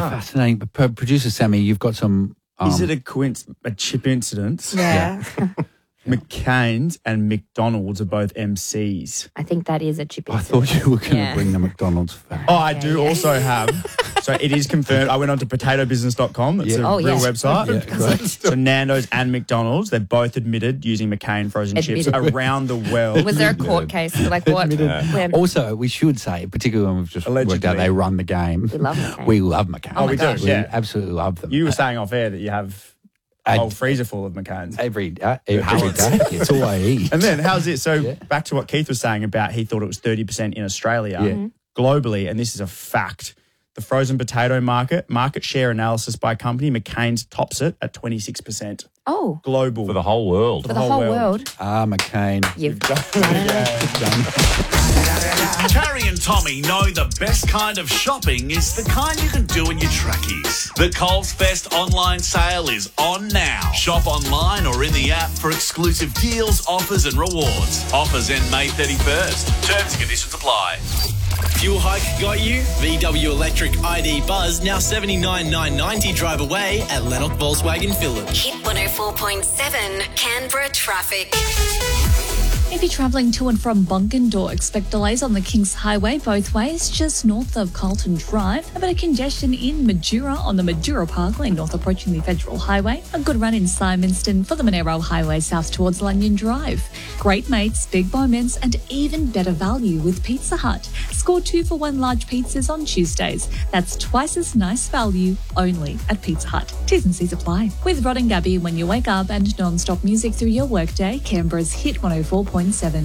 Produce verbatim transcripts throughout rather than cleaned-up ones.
Yeah, fascinating. But pro- producer Sammy, you've got some... Um, Is it a coinc- a chip incident? Yeah. yeah. McCain's and McDonald's are both M Cs. I think that is a chip I incident. thought you were going to Yeah. bring the McDonald's fact. Oh, I Yeah, do yeah. also have. So it is confirmed. I went on to potato business dot com. It's Yeah. a Oh, real yes. website. Yeah, great. So Nando's and McDonald's, they both admitted using McCain frozen chips Admitted. around the world. Was there a court case? Like what? When- Also, we should say, particularly when we've just worked Allegedly. out they run the game. We love McCain. We love McCain. Oh, we do, We yeah. absolutely love them. You were saying off air that you have a I- whole freezer full of McCain's. every uh, every day. It's all I eat. And then how's it? So Yeah. back to what Keith was saying about he thought it was thirty percent in Australia. Yeah. Globally, and this is a fact, the frozen potato market, market share analysis by company, McCain's tops it at twenty-six percent. Oh, Global. For the whole world. for the whole world. Ah, McCain. You've Carrie and Tommy know the best kind of shopping is the kind you can do in your trackies. The Coles Fest online sale is on now. Shop online or in the app for exclusive deals, offers and rewards. Offers end May thirty-first. Terms and conditions apply. Fuel hike got you? V W Electric I D Buzz now seventy-nine thousand nine hundred ninety drive away at Lennox Volkswagen Village. Hit one oh four point seven Canberra traffic. If you're travelling to and from Bungendore, expect delays on the Kings Highway both ways, just north of Carlton Drive. A bit of congestion in Madura on the Madura Parkway, north approaching the Federal Highway. A good run in Symonston for the Monero Highway, south towards Lanyon Drive. Great mates, big moments, and even better value with Pizza Hut. Score two for one large pizzas on Tuesdays. That's twice as nice value, only at Pizza Hut. T's and C's apply. With Rod and Gabby when you wake up and non-stop music through your workday, Canberra's Hit one oh four point seven.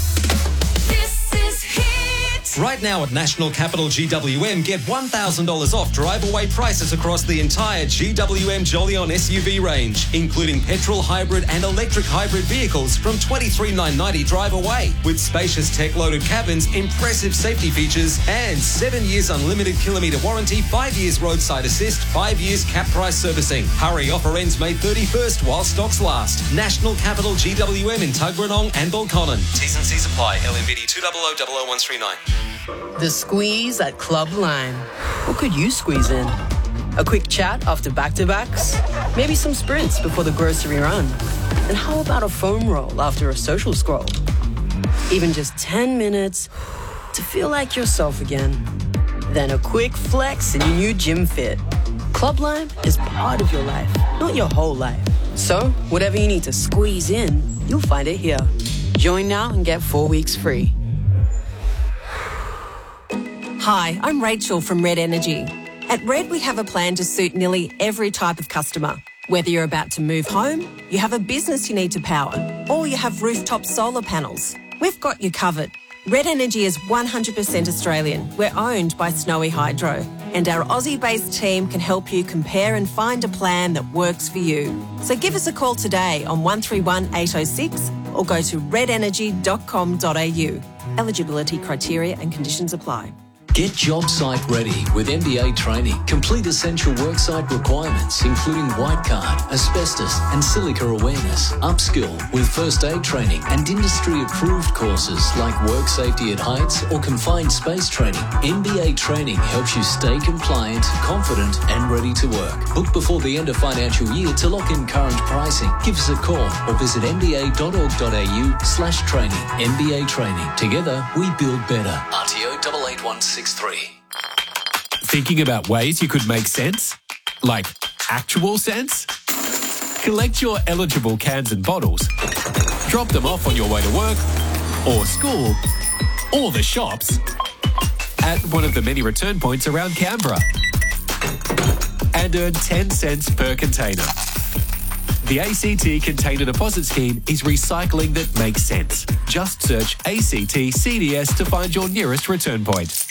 This is Hit. Right now at National Capital G W M, get one thousand dollars off drive-away prices across the entire G W M Jolyon S U V range, including petrol, hybrid and electric hybrid vehicles from twenty-three thousand nine hundred ninety drive away. With spacious tech-loaded cabins, impressive safety features and seven years unlimited kilometre warranty, five years roadside assist, five years cap price servicing. Hurry, offer ends May thirty-first while stocks last. National Capital G W M in Tuggeranong and Balconnen. T's and C's apply. L M V D two zero zero zero zero one three nine. The squeeze at Club Lime. What could you squeeze in? A quick chat after back-to-backs? Maybe some sprints before the grocery run? And how about a foam roll after a social scroll? Even just ten minutes to feel like yourself again. Then a quick flex in your new gym fit. Club Lime is part of your life, not your whole life. So, whatever you need to squeeze in, you'll find it here. Join now and get four weeks free. Hi, I'm Rachel from Red Energy. At Red, we have a plan to suit nearly every type of customer. Whether you're about to move home, you have a business you need to power, or you have rooftop solar panels, we've got you covered. Red Energy is one hundred percent Australian. We're owned by Snowy Hydro, and our Aussie-based team can help you compare and find a plan that works for you. So give us a call today on one three one eight oh six or go to red energy dot com dot a u. Eligibility criteria and conditions apply. Get job site ready with M B A training. Complete essential worksite requirements, including white card, asbestos and silica awareness. Upskill with first aid training and industry-approved courses like work safety at heights or confined space training. M B A training helps you stay compliant, confident and ready to work. Book before the end of financial year to lock in current pricing. Give us a call or visit m b a dot org dot a u slash training. M B A training. Together we build better. R T O eight eight one six three. Thinking about ways you could make sense? Like actual sense? Collect your eligible cans and bottles, drop them off on your way to work or school or the shops at one of the many return points around Canberra and earn ten cents per container. The A C T Container Deposit Scheme is recycling that makes sense. Just search A C T C D S to find your nearest return point.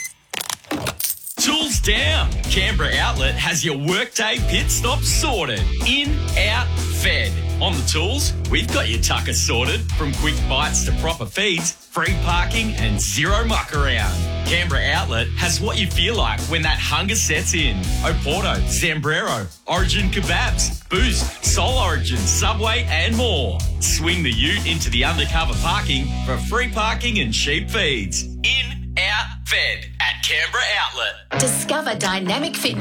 Tools down. Canberra Outlet has your workday pit stop sorted. In, out, fed. On the tools, we've got your tucker sorted. From quick bites to proper feeds, free parking and zero muck around. Canberra Outlet has what you feel like when that hunger sets in. Oporto, Zambrero, Origin Kebabs, Boost, Soul Origin, Subway and more. Swing the ute into the undercover parking for free parking and cheap feeds. In, out, fed at Canberra Outlet. Discover Dynamic Fitness.